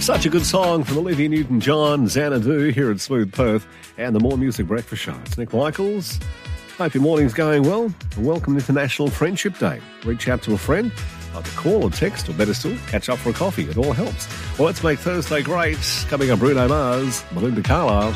Such a good song from Olivia Newton-John, Xanadu here at Smooth Perth and the More Music Breakfast Show. It's Nick Michaels. Hope your morning's going well. Welcome to International Friendship Day. Reach out to a friend, either call or text, or better still, catch up for a coffee. It all helps. Well, let's make Thursday great. Coming up, Bruno Mars, Melinda Carlisle.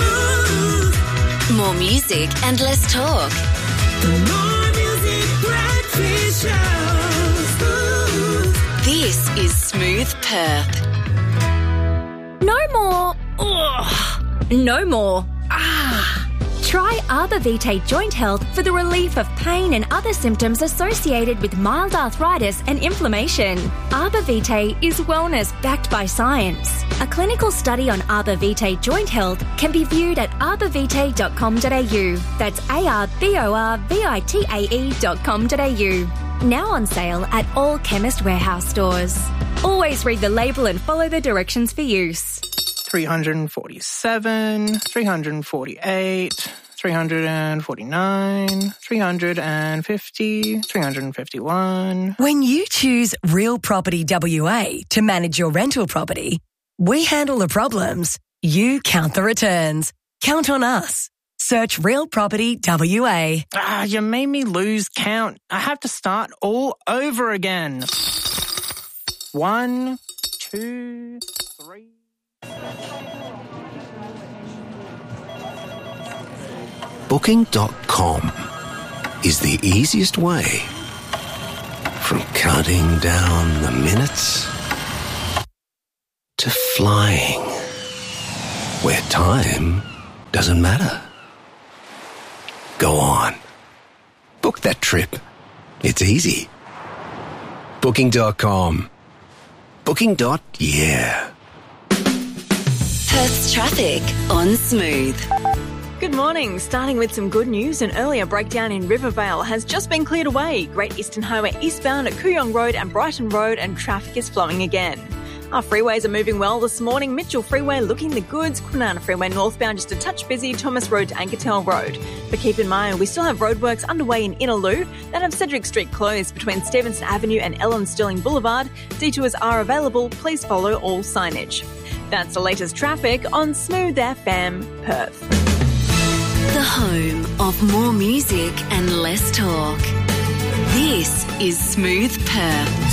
More music and less talk. The More Music Breakfast Show. This is Smooth Perth. No more. Ugh. No more. Try Arbor Vitae Joint Health for the relief of pain and other symptoms associated with mild arthritis and inflammation. Arbor Vitae is wellness backed by science. A clinical study on Arbor Vitae Joint Health can be viewed at arborvitae.com.au. That's arborvitae.com.au. Now on sale at all Chemist Warehouse stores. Always read the label and follow the directions for use. 347, 348, 349, 350, 351. When you choose Real Property WA to manage your rental property, we handle the problems, you count the returns. Count on us. Search Real Property WA. You made me lose count. I have to start all over again. 1, 2, 3... Booking.com is the easiest way from counting down the minutes to flying where time doesn't matter. Go on. Book that trip. It's easy. Booking.com. Booking.yeah. Perth's traffic on Smooth. Good morning. Starting with some good news, an earlier breakdown in Rivervale has just been cleared away. Great Eastern Highway eastbound at Kooyong Road and Brighton Road, and traffic is flowing again. Our freeways are moving well this morning. Mitchell Freeway looking the goods. Kwinana Freeway northbound just a touch busy. Thomas Road to Ankertel Road. But keep in mind, we still have roadworks underway in Innaloo that have Cedric Street closed between Stevenson Avenue and Ellen Sterling Boulevard. Detours are available. Please follow all signage. That's the latest traffic on Smooth FM Perth. The home of more music and less talk. This is Smooth Perth.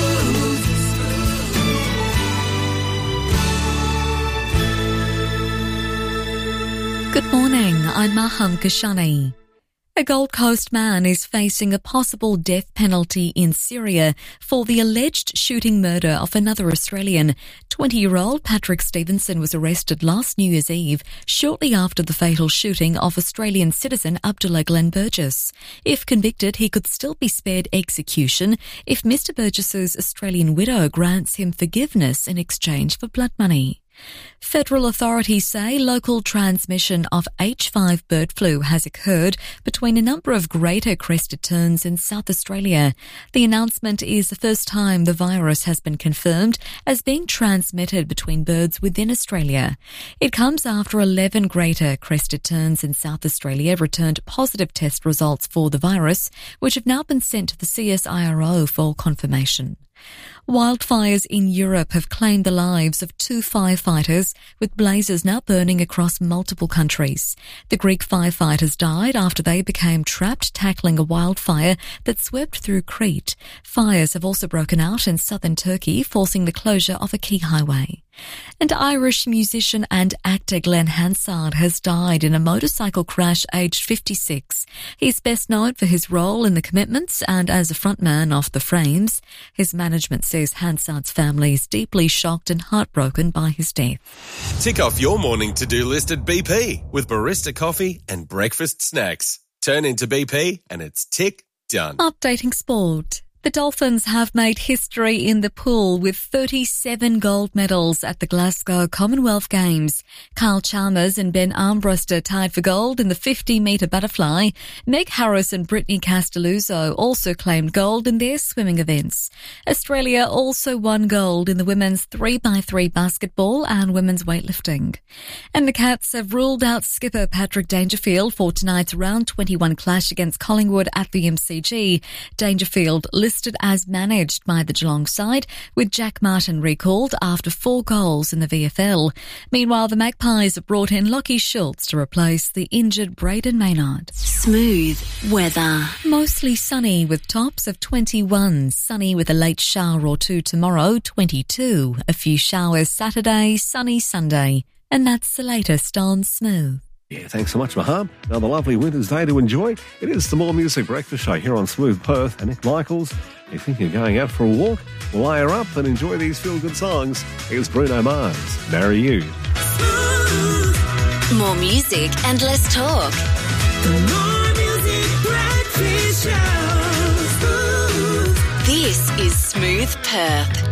Good morning, I'm Maham Kashani. A Gold Coast man is facing a possible death penalty in Syria for the alleged shooting murder of another Australian. 20-year-old Patrick Stevenson was arrested last New Year's Eve, shortly after the fatal shooting of Australian citizen Abdullah Glenn Burgess. If convicted, he could still be spared execution if Mr. Burgess's Australian widow grants him forgiveness in exchange for blood money. Federal authorities say local transmission of H5 bird flu has occurred between a number of greater crested terns in South Australia. The announcement is the first time the virus has been confirmed as being transmitted between birds within Australia. It comes after 11 greater crested terns in South Australia returned positive test results for the virus, which have now been sent to the CSIRO for confirmation. Wildfires in Europe have claimed the lives of 2 firefighters, with blazes now burning across multiple countries. The Greek firefighters died after they became trapped tackling a wildfire that swept through Crete. Fires have also broken out in southern Turkey, forcing the closure of a key highway. And Irish musician and actor Glenn Hansard has died in a motorcycle crash aged 56. He's best known for his role in The Commitments and as a frontman of The Frames. His management says Hansard's family is deeply shocked and heartbroken by his death. Tick off your morning to-do list at BP with barista coffee and breakfast snacks. Turn into BP and it's tick done. Updating sport. The Dolphins have made history in the pool with 37 gold medals at the Glasgow Commonwealth Games. Kyle Chalmers and Ben Armbruster tied for gold in the 50-metre butterfly. Meg Harris and Brittany Castelluzzo also claimed gold in their swimming events. Australia also won gold in the women's 3x3 basketball and women's weightlifting. And the Cats have ruled out skipper Patrick Dangerfield for tonight's round 21 clash against Collingwood at the MCG. Dangerfield listed listed as managed by the Geelong side, with Jack Martin recalled after 4 goals in the VFL. Meanwhile, the Magpies have brought in Lockie Schultz to replace the injured Braden Maynard. Smooth weather. Mostly sunny with tops of 21, sunny with a late shower or two tomorrow, 22. A few showers Saturday, sunny Sunday. And that's the latest on Smooth. Yeah, thanks so much, Maham. Another lovely winter's day to enjoy. It is the More Music Breakfast Show here on Smooth Perth. And Nick Michaels, if you think you're going out for a walk, well, layer up and enjoy these feel-good songs. Here's Bruno Mars, Marry You. More music and less talk. The More Music Breakfast Show. This is Smooth Perth.